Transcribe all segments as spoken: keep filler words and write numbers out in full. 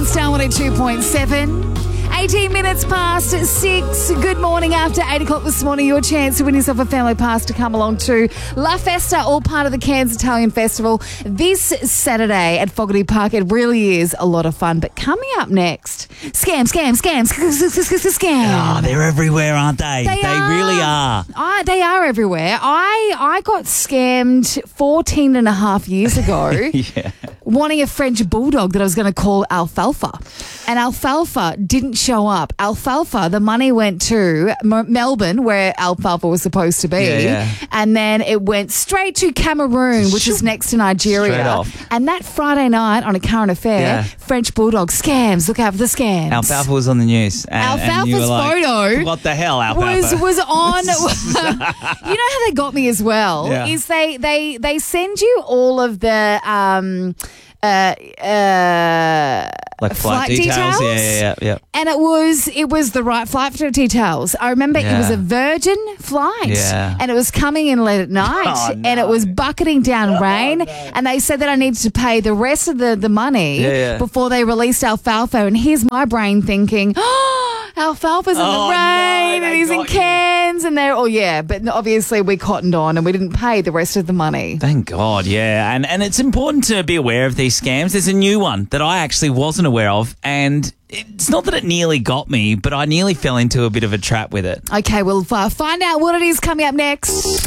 on Star one oh two point seven. eighteen minutes past six. Good morning. After eight o'clock this morning, your chance to win yourself a family pass to come along to La Festa, all part of the Cairns Italian Festival this Saturday at Fogarty Park. It really is a lot of fun. But coming up next, scam, scam, scam, scam. Oh, they're everywhere, aren't they? They, they are. really are. I, they are everywhere. I, I got scammed fourteen and a half years ago. Yeah. Wanting a French bulldog that I was going to call Alfalfa. And Alfalfa didn't show up. Alfalfa, the money went to M- Melbourne, where Alfalfa was supposed to be. Yeah, yeah. And then it went straight to Cameroon, which is next to Nigeria. Straight off. And that Friday night on A Current Affair, Yeah. French bulldog scams. Look out for the scams. Alfalfa was on the news. And, and you Alfalfa's were like, photo what the hell, Alfalfa? was was on. You know how they got me as well? Yeah. Is they they they send you all of the um uh uh like flight, details? Yeah, yeah, yeah, yeah. and it was it was the right flight for details. I remember it was Yeah. a Virgin flight, Yeah. and it was coming in late at night, Oh, and it no. was bucketing down rain, and they said that I needed to pay the rest of the the money Yeah, yeah. before they released Alfalfa. And here's my brain thinking, oh, Alfalfa's in Oh, the no, rain, they and he's in got you. Cairns, and they're oh yeah, but obviously we cottoned on and we didn't pay the rest of the money. Thank God, yeah. And and it's important to be aware of these scams. There's a new one that I actually wasn't aware of, and it's not that it nearly got me, but I nearly fell into a bit of a trap with it. Okay, we'll uh, find out what it is coming up next.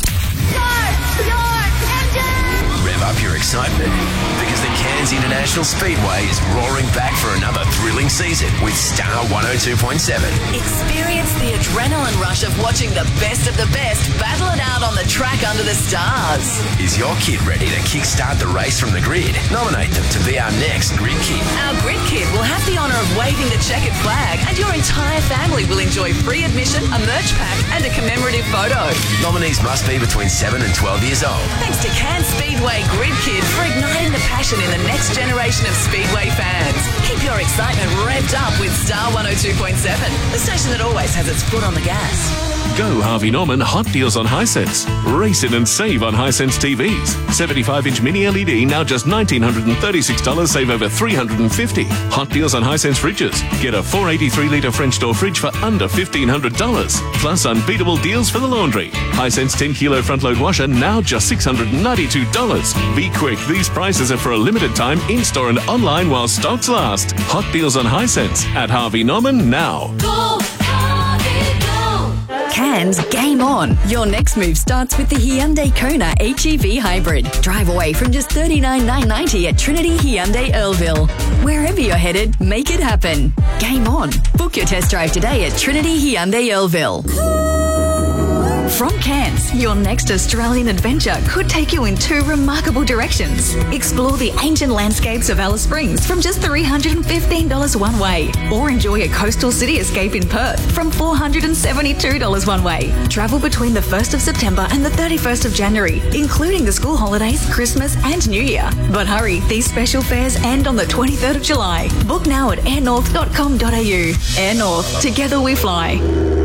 Rev up your excitement because the Cairns International Speedway is roaring back for another thrilling season with Star one oh two point seven. Experience the adrenaline rush of watching the best of the best battle it out on the track under the stars. Is your kid ready to kickstart the race from the grid? Nominate them to be our next Grid Kid. Our Grid Kid will have the honour of waving the checkered flag, and your entire family will enjoy free admission, a merch pack and a commemorative photo. Nominees must be between seven and twelve years old. Thanks to Cairns Speedway Grid Kid for igniting the passion in the next generation of Speedway fans. Keep your excitement revved up with Star one oh two point seven, the station that always has its foot on the gas. Go Harvey Norman Hot Deals on Hisense. Race in and save on Hisense T Vs. seventy-five inch mini L E D now just one thousand nine hundred thirty-six dollars, save over three hundred fifty dollars. Hot Deals on Hisense fridges. Get a four eighty-three litre French door fridge for under fifteen hundred dollars. Plus unbeatable deals for the laundry. Hisense ten kilo front load washer now just six hundred ninety-two dollars. Be quick, these prices are for a limited time in-store and online while stocks last. Hot Deals on Hisense at Harvey Norman now. Cairns, game on. Your next move starts with the Hyundai Kona H E V Hybrid. Drive away from just thirty-nine thousand nine hundred ninety dollars at Trinity Hyundai Earlville. Wherever you're headed, make it happen. Game on. Book your test drive today at Trinity Hyundai Earlville. From Cairns, your next Australian adventure could take you in two remarkable directions. Explore the ancient landscapes of Alice Springs from just three hundred fifteen dollars one way, or enjoy a coastal city escape in Perth from four hundred seventy-two dollars one way. Travel between the first of September and the thirty-first of January, including the school holidays, Christmas and New Year. But hurry, these special fares end on the twenty-third of July. Book now at air north dot com dot a u. Air North, together we fly.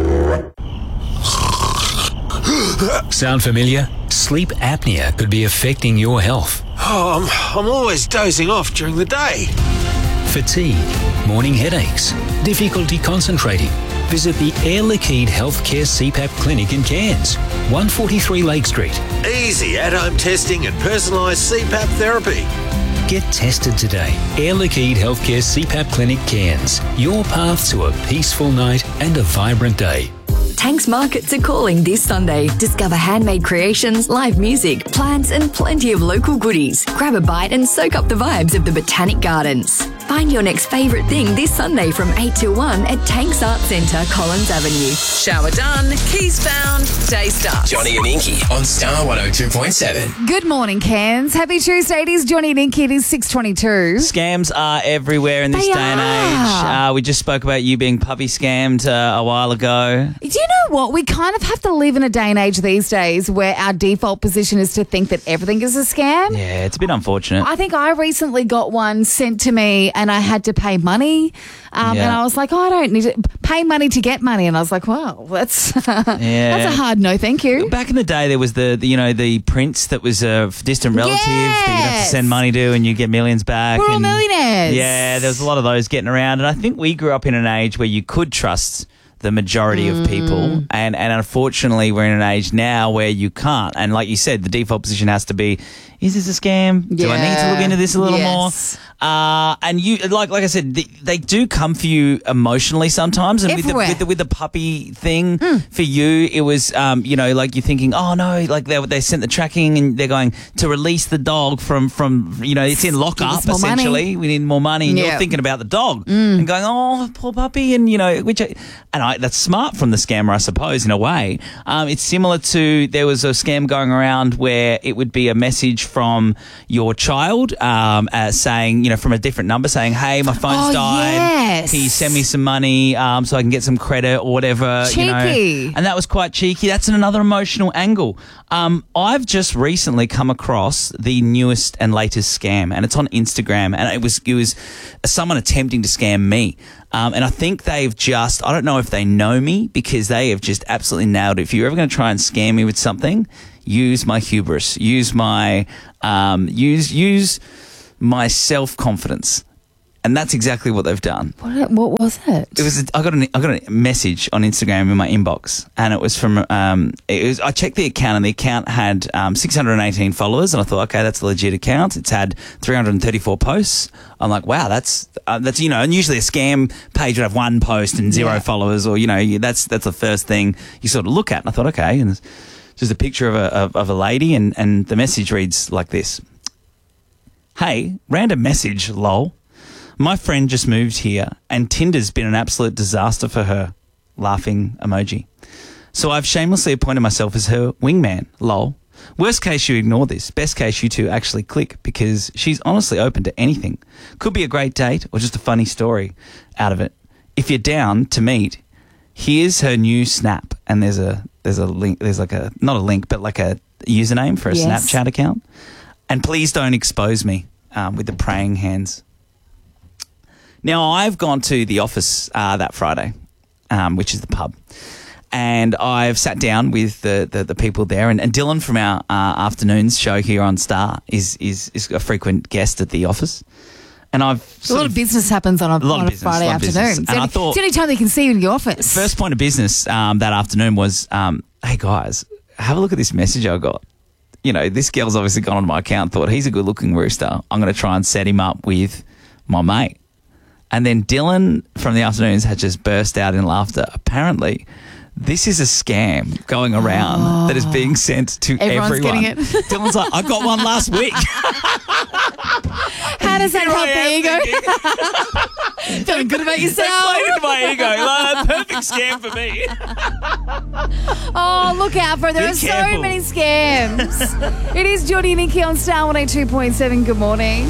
Sound familiar? Sleep apnea could be affecting your health. Oh, I'm, I'm always dozing off during the day. Fatigue, morning headaches, difficulty concentrating. Visit the Air Liquide Healthcare C PAP Clinic in Cairns, one forty-three Lake Street. Easy at-home testing and personalised C PAP therapy. Get tested today. Air Liquide Healthcare C PAP Clinic Cairns. Your path to a peaceful night and a vibrant day. Tanks Markets are calling this Sunday. Discover handmade creations, live music, plants and plenty of local goodies. Grab a bite and soak up the vibes of the Botanic Gardens. Find your next favourite thing this Sunday from eight till one at Tanks Arts Centre, Collins Avenue. Shower done, keys found, day starts. Johnny and Inky on Star one oh two point seven. Good morning, Cairns. Happy Tuesday. It is Johnny and Inky. It is six twenty-two. Scams are everywhere in this They day and age. are. Uh, we just spoke about you being puppy scammed uh, a while ago. Do you know what? We kind of have to live in a day and age these days where our default position is to think that everything is a scam. Yeah, it's a bit unfortunate. I think I recently got one sent to me and I had to pay money. Um, Yeah. And I was like, oh, I don't need to pay money to get money. And I was like, wow, that's, that's a hard no, thank you. Back in the day, there was the, the you know the prince that was a distant relative that you'd have to Yes. send money to, and you get millions back. We're all and- millionaires. Yeah, there was a lot of those getting around, and I think we grew up in an age where you could trust the majority of people, and and unfortunately, we're in an age now where you can't. And like you said, the default position has to be: is this a scam? Do I need to look Yeah. into this a little Yes. more? Uh, and you, like like I said, they, they do come for you emotionally sometimes. And with the, Everywhere. with the with the puppy thing, for you, it was um, you know, like you're thinking, oh no, like they they sent the tracking and they're going to release the dog from from you know it's in Give lockup us more money. essentially. We need more money, and Yeah. you're thinking about the dog and going, oh poor puppy, and you know which I, and I that's smart from the scammer, I suppose, in a way. Um, it's similar to there was a scam going around where it would be a message from your child um, uh, saying, you know, from a different number saying, hey, my phone's Oh, died. yes. Can you send me some money um, so I can get some credit or whatever? You know? Cheeky. And that was quite cheeky. That's another emotional angle. Um, I've just recently come across the newest and latest scam, and it's on Instagram, and it was it was someone attempting to scam me. Um, and I think they've just, I don't know if they know me because they have just absolutely nailed it. If you're ever going to try and scam me with something, use my hubris, use my, um, use, use my self-confidence. And that's exactly what they've done. What, what was it? It was. I got an. I got a message on Instagram in my inbox, and it was from. Um, it was. I checked the account, and the account had um, six hundred eighteen followers, and I thought, okay, that's a legit account. It's had three hundred thirty-four posts. I'm like, wow, that's uh, that's you know, and usually a scam page would have one post and zero Yeah. followers, or you know, you, that's that's the first thing you sort of look at. And I thought, okay, and it's just a picture of a of, of a lady, and and the message reads like this: hey, random message, lol. My friend just moved here and Tinder's been an absolute disaster for her. Laughing emoji. So I've shamelessly appointed myself as her wingman. Lol. Worst case, you ignore this. Best case, you two actually click because she's honestly open to anything. Could be a great date or just a funny story out of it. If you're down to meet, here's her new Snap. And there's a there's a link. There's like a not a link, but like a username for a Yes. Snapchat account. And please don't expose me um, with the praying hands. Now, I've gone to the office uh, that Friday, um, which is the pub, and I've sat down with the, the, the people there, and, and Dylan from our uh, afternoons show here on Star is, is is a frequent guest at the office. And I've a sort lot of business happens on a, lot of on a business, Friday lot of business. afternoon. It's the And I only- thought- it's the only time they can see you in your office. First point of business um, that afternoon was, um, hey guys, have a look at this message I got. You know, this girl's obviously gone on my account, thought he's a good looking rooster. I'm going to try and set him up with my mate. And then Dylan from the afternoons had just burst out in laughter. Apparently, this is a scam going around that is being sent to Everyone's everyone. getting it. Dylan's like, I got one last week. How does that Here I help am the ego? thinking, Feeling good about Played yourself. into my ego. Like, perfect scam for me. Oh, look out for it. There Be are so careful. many scams. It is Geordie and Nikki on Star one oh two point seven. Good morning.